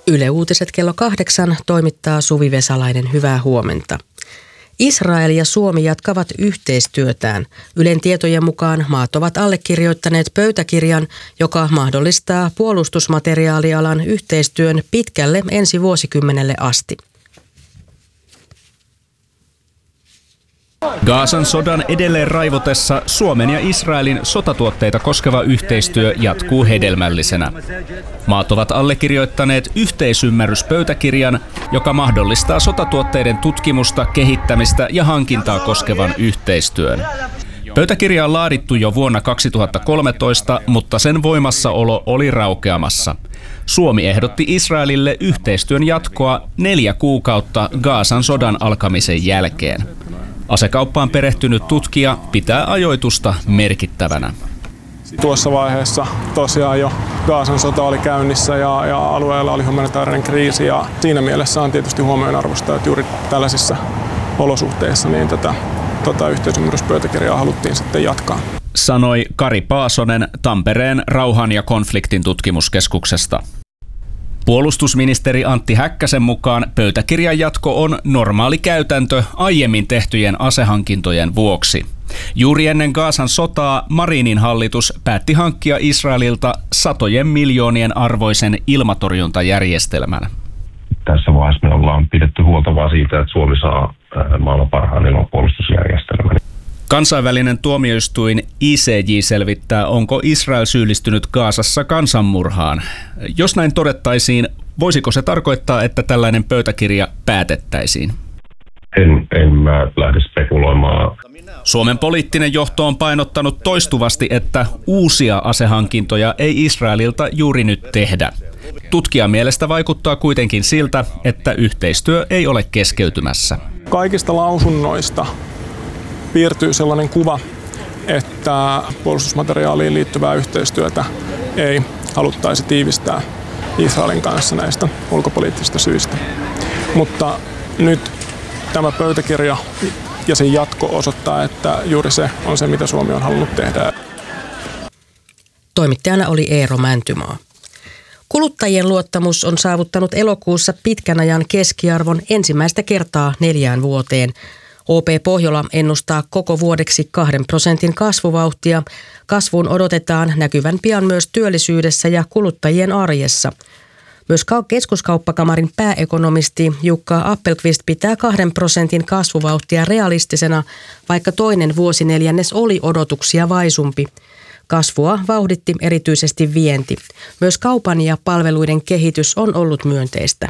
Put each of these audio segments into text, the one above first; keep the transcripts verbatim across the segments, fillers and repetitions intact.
Yle Uutiset kello kahdeksan toimittaa Suvi Vesalainen. Hyvää huomenta. Israel ja Suomi jatkavat yhteistyötään. Ylen tietojen mukaan maat ovat allekirjoittaneet pöytäkirjan, joka mahdollistaa puolustusmateriaalialan yhteistyön pitkälle ensi vuosikymmenelle asti. Gazan sodan edelleen raivotessa Suomen ja Israelin sotatuotteita koskeva yhteistyö jatkuu hedelmällisenä. Maat ovat allekirjoittaneet yhteisymmärryspöytäkirjan, joka mahdollistaa sotatuotteiden tutkimusta, kehittämistä ja hankintaa koskevan yhteistyön. Pöytäkirja on laadittu jo vuonna kaksituhattakolmetoista, mutta sen voimassaolo oli raukeamassa. Suomi ehdotti Israelille yhteistyön jatkoa neljä kuukautta Gazan sodan alkamisen jälkeen. Asekauppaan perehtynyt tutkija pitää ajoitusta merkittävänä. Tuossa vaiheessa tosiaan jo Gazan sota oli käynnissä ja, ja alueella oli humanitaarinen kriisi ja siinä mielessä on tietysti huomionarvoista, että juuri tällaisissa olosuhteissa niin tätä tota yhteisymmärryspöytäkirjaa haluttiin sitten jatkaa. Sanoi Kari Paasonen Tampereen rauhan ja konfliktin tutkimuskeskuksesta. Puolustusministeri Antti Häkkäsen mukaan pöytäkirjan jatko on normaali käytäntö aiemmin tehtyjen asehankintojen vuoksi. Juuri ennen Gazan sotaa Marinin hallitus päätti hankkia Israelilta satojen miljoonien arvoisen ilmatorjuntajärjestelmän. Tässä vaiheessa me ollaan pidetty huolta vaan siitä, että Suomi saa maailman parhaan ilmapuolustusjärjestelmän. Kansainvälinen tuomioistuin I C J selvittää, onko Israel syyllistynyt Gazassa kansanmurhaan. Jos näin todettaisiin, voisiko se tarkoittaa, että tällainen pöytäkirja päätettäisiin? En, en mä lähde spekuloimaan. Suomen poliittinen johto on painottanut toistuvasti, että uusia asehankintoja ei Israelilta juuri nyt tehdä. Tutkijan mielestä vaikuttaa kuitenkin siltä, että yhteistyö ei ole keskeytymässä. Kaikista lausunnoista piirtyy sellainen kuva, että puolustusmateriaaliin liittyvää yhteistyötä ei haluttaisi tiivistää Israelin kanssa näistä ulkopoliittisista syistä. Mutta nyt tämä pöytäkirja ja sen jatko osoittaa, että juuri se on se, mitä Suomi on halunnut tehdä. Toimittajana oli Eero Mäntymaa. Kuluttajien luottamus on saavuttanut elokuussa pitkän ajan keskiarvon ensimmäistä kertaa neljään vuoteen. O P Pohjola ennustaa koko vuodeksi kahden prosentin kasvuvauhtia. Kasvuun odotetaan näkyvän pian myös työllisyydessä ja kuluttajien arjessa. Myös keskuskauppakamarin pääekonomisti Jukka Appelqvist pitää kahden prosentin kasvuvauhtia realistisena, vaikka toinen vuosineljännes oli odotuksia vaisumpi. Kasvua vauhditti erityisesti vienti. Myös kaupan ja palveluiden kehitys on ollut myönteistä.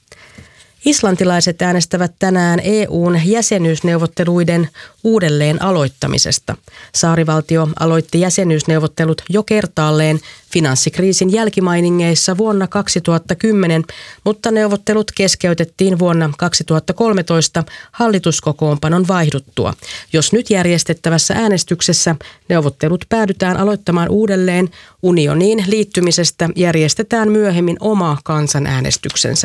Islantilaiset äänestävät tänään E U:n jäsenyysneuvotteluiden uudelleen aloittamisesta. Saarivaltio aloitti jäsenyysneuvottelut jo kertaalleen finanssikriisin jälkimainingeissa vuonna kaksituhattakymmenen, mutta neuvottelut keskeytettiin vuonna kaksituhattakolmetoista hallituskokoonpanon vaihduttua. Jos nyt järjestettävässä äänestyksessä neuvottelut päädytään aloittamaan uudelleen, unioniin liittymisestä järjestetään myöhemmin oma kansanäänestyksensä.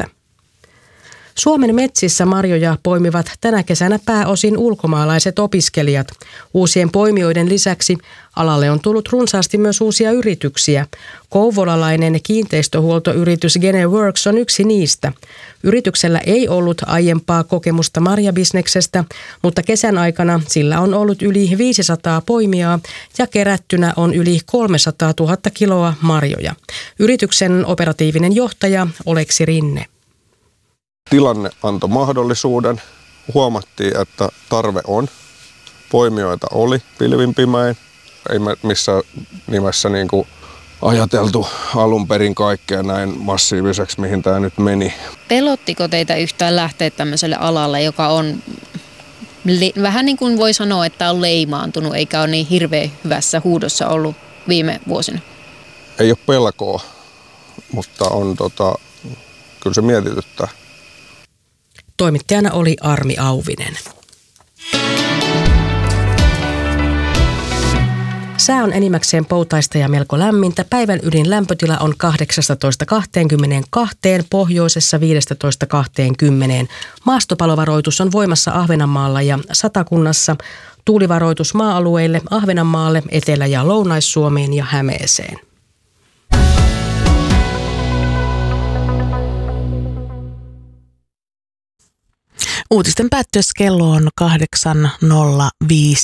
Suomen metsissä marjoja poimivat tänä kesänä pääosin ulkomaalaiset opiskelijat. Uusien poimijoiden lisäksi alalle on tullut runsaasti myös uusia yrityksiä. Kouvolalainen kiinteistöhuoltoyritys GeneWorks on yksi niistä. Yrityksellä ei ollut aiempaa kokemusta marjabisneksestä, mutta kesän aikana sillä on ollut yli viisisataa poimijaa ja kerättynä on yli kolmesataatuhatta kiloa marjoja. Yrityksen operatiivinen johtaja Oleksi Rinne. Tilanne antoi mahdollisuuden. Huomattiin, että tarve on. Poimijoita oli pilvin pimein. Ei me missään nimessä niin kuin ajateltu alun perin kaikkea näin massiiviseksi, mihin tämä nyt meni. Pelottiko teitä yhtään lähteä tämmöiselle alalle, joka on li- vähän niin kuin voi sanoa, että on leimaantunut, eikä ole niin hirveän hyvässä huudossa ollut viime vuosina? Ei ole pelkoa, mutta on tota, kyllä se mietityttää. Toimittajana oli Armi Auvinen. Sää on enimmäkseen poutaista ja melko lämmintä. Päivän ydin lämpötila on kahdeksastatoista kaksikymmentäkaksi, pohjoisessa viisitoista kaksikymmentä. Maastopalovaroitus on voimassa Ahvenanmaalla ja Satakunnassa. Tuulivaroitus maa-alueille Ahvenanmaalle, Etelä- ja Lounais-Suomeen ja Hämeeseen. Uutisten päättyessä kello on kahdeksan nolla viisi